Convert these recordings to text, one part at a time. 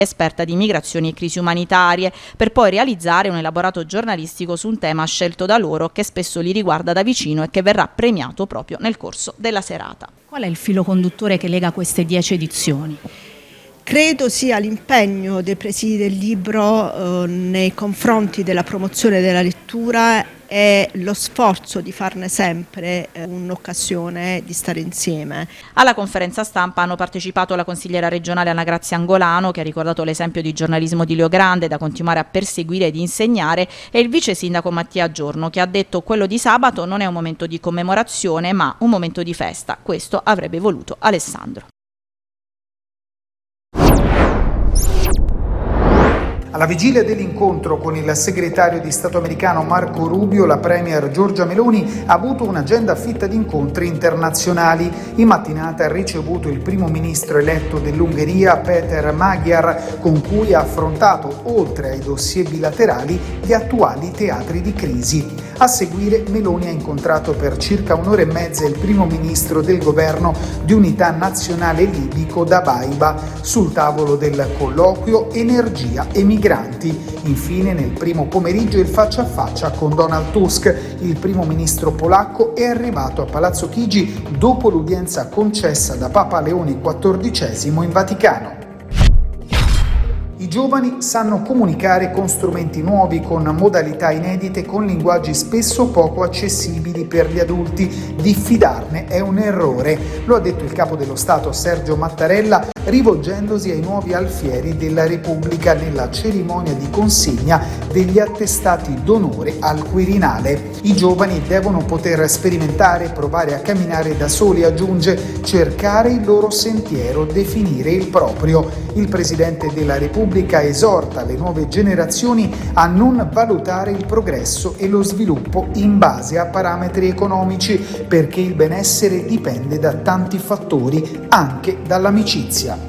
esperta di migrazioni e crisi umanitarie, per poi realizzare un elaborato giornalistico su un tema scelto da loro che spesso li riguarda da vicino e che verrà premiato proprio nel corso della serata. Qual è il filo conduttore che lega queste 10 edizioni? Credo sia l'impegno dei presidi del libro nei confronti della promozione della lettura e lo sforzo di farne sempre un'occasione di stare insieme. Alla conferenza stampa hanno partecipato la consigliera regionale Anna Grazia Angolano, che ha ricordato l'esempio di giornalismo di Leo Grande da continuare a perseguire ed insegnare, e il vice sindaco Mattia Giorno, che ha detto: quello di sabato non è un momento di commemorazione ma un momento di festa. Questo avrebbe voluto Alessandro. Alla vigilia dell'incontro con il segretario di Stato americano Marco Rubio, la premier Giorgia Meloni ha avuto un'agenda fitta di incontri internazionali. In mattinata ha ricevuto il primo ministro eletto dell'Ungheria, Péter Magyar, con cui ha affrontato, oltre ai dossier bilaterali, gli attuali teatri di crisi. A seguire, Meloni ha incontrato per circa un'ora e mezza il primo ministro del governo di unità nazionale libico Dabaiba. Sul tavolo del colloquio energia e migranti. Infine, nel primo pomeriggio, il faccia a faccia con Donald Tusk. Il primo ministro polacco è arrivato a Palazzo Chigi dopo l'udienza concessa da Papa Leone XIV in Vaticano. I giovani sanno comunicare con strumenti nuovi, con modalità inedite, con linguaggi spesso poco accessibili per gli adulti. Diffidarne è un errore, lo ha detto il capo dello Stato Sergio Mattarella, rivolgendosi ai nuovi alfieri della Repubblica nella cerimonia di consegna degli attestati d'onore al Quirinale. I giovani devono poter sperimentare, provare a camminare da soli, aggiunge, cercare il loro sentiero, definire il proprio. Il Presidente della Repubblica esorta le nuove generazioni a non valutare il progresso e lo sviluppo in base a parametri economici, perché il benessere dipende da tanti fattori, anche dall'amicizia.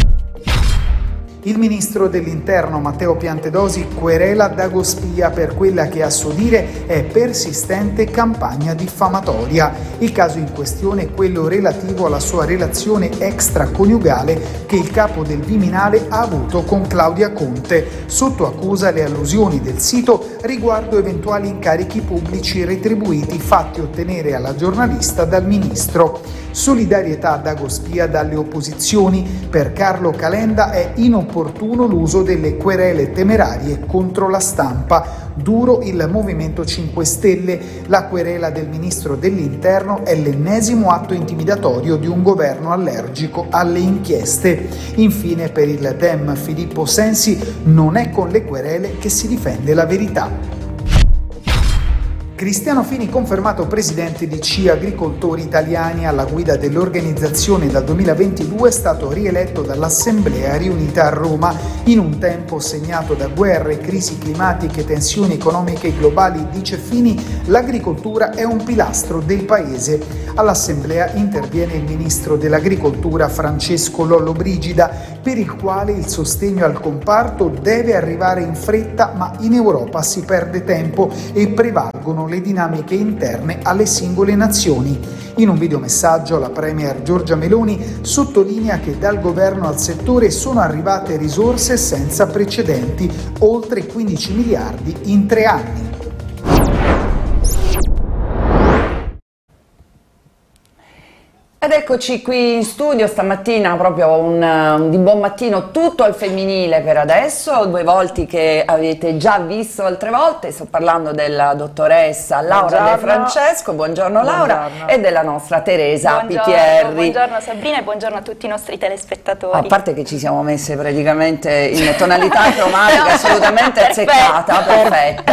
Il ministro dell'Interno Matteo Piantedosi querela Dagospia per quella che a suo dire è persistente campagna diffamatoria. Il caso in questione è quello relativo alla sua relazione extraconiugale che il capo del Viminale ha avuto con Claudia Conte. Sotto accusa le allusioni del sito riguardo eventuali incarichi pubblici retribuiti fatti ottenere alla giornalista dal ministro. Solidarietà a Dagospia dalle opposizioni. Per Carlo Calenda è inopportuno l'uso delle querele temerarie contro la stampa. Duro il Movimento 5 Stelle. La querela del ministro dell'Interno è l'ennesimo atto intimidatorio di un governo allergico alle inchieste. Infine, per il Dem Filippo Sensi, non è con le querele che si difende la verità. Cristiano Fini confermato presidente di C Agricoltori Italiani. Alla guida dell'organizzazione dal 2022 è stato rieletto dall'Assemblea riunita a Roma. In un tempo segnato da guerre, crisi climatiche, tensioni economiche globali, dice Fini, l'agricoltura è un pilastro del paese. All'Assemblea interviene il ministro dell'Agricoltura Francesco Lollobrigida, per il quale il sostegno al comparto deve arrivare in fretta, ma in Europa si perde tempo e prevalgono le dinamiche interne alle singole nazioni. In un videomessaggio la premier Giorgia Meloni sottolinea che dal governo al settore sono arrivate risorse senza precedenti, oltre 15 miliardi in 3 anni. Ed eccoci qui in studio stamattina, proprio di buon mattino, tutto al femminile per adesso, 2 volti che avete già visto altre volte. Sto parlando della dottoressa Laura De Francesco, buongiorno Laura, buongiorno. E della nostra Teresa Pitierri. Buongiorno Sabrina e buongiorno a tutti i nostri telespettatori. A parte che ci siamo messe praticamente in tonalità cromatica assolutamente azzeccata, perfetta.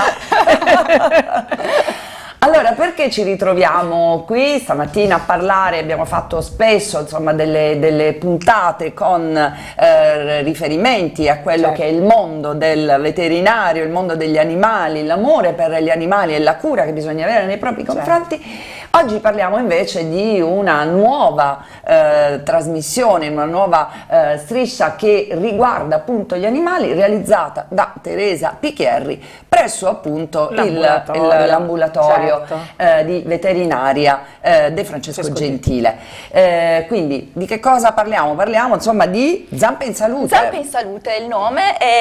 Allora, perché ci ritroviamo qui stamattina a parlare? Abbiamo fatto spesso, insomma, delle puntate con riferimenti a quello che è il mondo del veterinario, il mondo degli animali, l'amore per gli animali e la cura che bisogna avere nei propri confronti. Oggi parliamo invece di una nuova trasmissione, una nuova striscia che riguarda appunto gli animali, realizzata da Teresa Picchierri presso appunto l'ambulatorio di veterinaria De Francesco Gentile. Quindi di che cosa parliamo? Parliamo insomma di Zampe in Salute. Zampe in Salute è il nome.